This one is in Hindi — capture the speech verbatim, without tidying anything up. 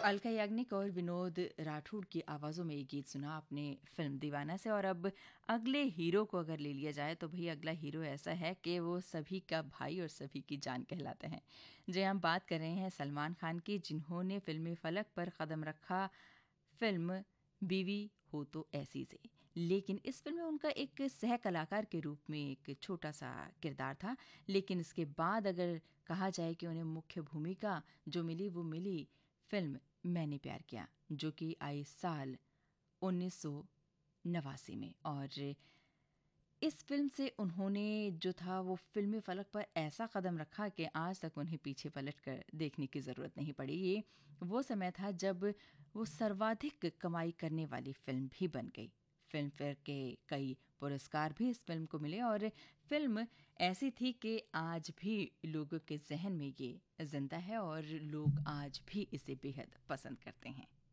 अलका याग्निक और विनोद राठौड़ की आवाज़ों में ये गीत सुना आपने फिल्म दीवाना से। और अब अगले हीरो को अगर ले लिया जाए तो भाई अगला हीरो ऐसा है कि वो सभी का भाई और सभी की जान कहलाते हैं। जी, हम बात कर रहे हैं सलमान खान की, जिन्होंने फिल्मी फलक पर कदम रखा फिल्म बीवी हो तो ऐसी से। लेकिन इस फिल्म में उनका एक सह कलाकार के रूप में एक छोटा सा किरदार था। लेकिन इसके बाद अगर कहा जाए कि उन्हें मुख्य भूमिका जो मिली वो मिली फिल्म मैंने प्यार किया, जो कि आई साल उन्नीस सौ नवासी में। और इस फिल्म से उन्होंने जो था वो फिल्मी फलक पर ऐसा कदम रखा कि आज तक उन्हें पीछे पलट कर देखने की ज़रूरत नहीं पड़ी। ये वो समय था जब वो सर्वाधिक कमाई करने वाली फिल्म भी बन गई। फिल्म फेयर के कई पुरस्कार भी इस फिल्म को मिले और फिल्म ऐसी थी कि आज भी लोगों के जहन में ये जिंदा है और लोग आज भी इसे बेहद पसंद करते हैं।